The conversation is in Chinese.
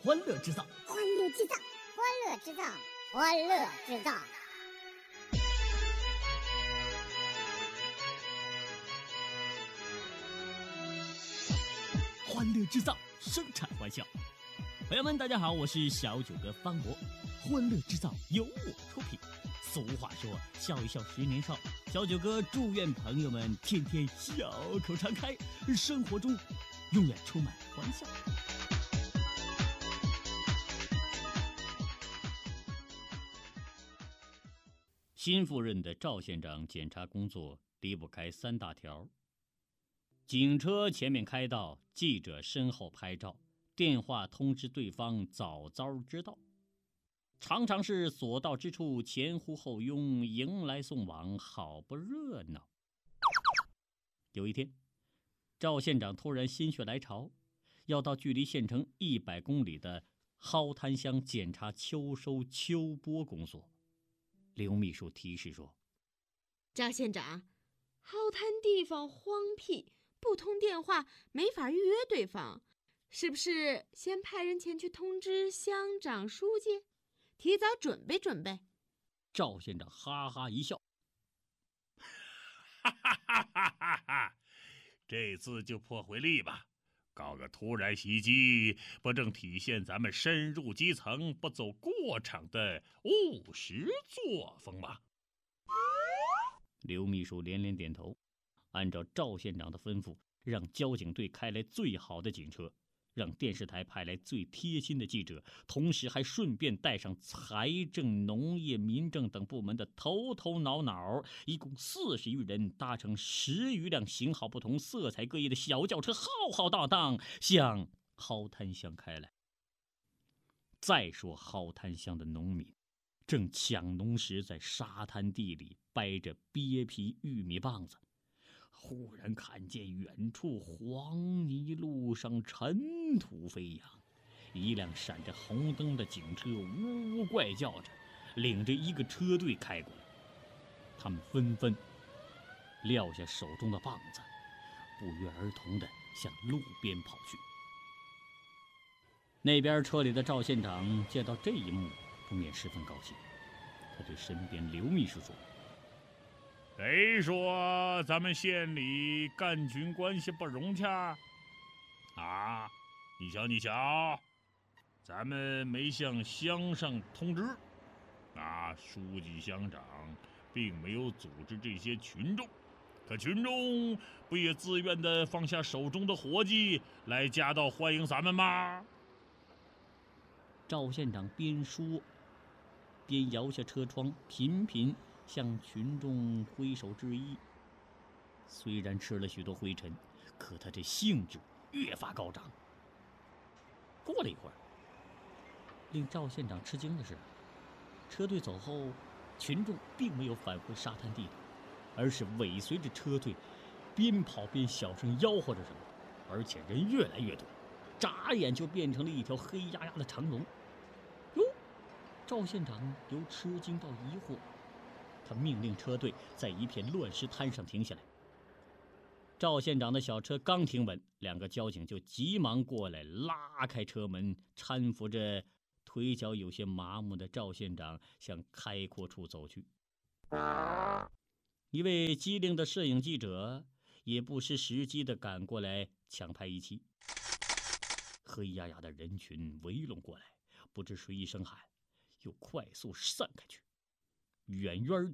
欢乐制造， 欢乐制造，欢乐制造，欢乐制造。 欢乐制造，生产欢笑。朋友们，大家好，我是小九哥方博。欢乐制造由我出品。俗话说，笑一笑10年少。小九哥祝愿朋友们天天笑口常开，生活中永远充满欢笑。新赴任的赵县长检查工作离不开3大条：警车前面开道，记者身后拍照，电话通知对方早早知道。常常是所到之处前呼后拥，迎来送往，好不热闹。有一天，赵县长突然心血来潮，要到距离县城100公里的蒿滩乡检查秋收秋播工作。刘秘书提示说： 赵县长，蒿滩地方荒僻，不通电话没法预约对方，是不是先派人前去通知乡长书记，提早准备准备？ 赵县长哈哈一笑， 哈哈哈哈哈哈！这次就破回力吧，搞个突然袭击，不正体现咱们深入基层、不走过场的务实作风吗？ 刘秘书连连点头，按照赵县长的吩咐，让交警队开来最好的警车，让电视台派来最贴心的记者，同时还顺便带上财政、农业、民政等部门的头头脑脑，一共40余人，搭乘10余辆型号不同、色彩各异的小轿车，浩浩荡荡向蒿滩乡开来。再说蒿滩乡的农民正抢农时，在沙滩地里掰着鳖皮玉米棒子，忽然看见远处黄泥路上尘土飞扬，一辆闪着红灯的警车呜呜怪叫着，领着一个车队开过来。他们纷纷撂下手中的棒子，不约而同地向路边跑去。那边车里的赵县长见到这一幕，不免十分高兴。他对身边刘秘书说： 谁说咱们县里干群关系不融洽？啊，你瞧，咱们没向乡上通知，书记乡长并没有组织这些群众，可群众不也自愿地放下手中的活计来夹道欢迎咱们吗？ 赵县长边说边摇下车窗，频频向群众挥手致意。虽然吃了许多灰尘，可他这兴致越发高涨。过了一会儿，令赵县长吃惊的是，车队走后，群众并没有返回沙滩地里，而是尾随着车队，边跑边小声吆喝着什么，而且人越来越多，眨眼就变成了一条黑压压的长龙。赵县长由吃惊到疑惑，他命令车队在一片乱石滩上停下来。赵县长的小车刚停稳，2个交警就急忙过来拉开车门，搀扶着腿脚有些麻木的赵县长向开阔处走去。一位机灵的摄影记者也不失时机地赶过来抢拍一期。黑压压的人群围拢过来，不知谁一声喊，又快速散开去。远远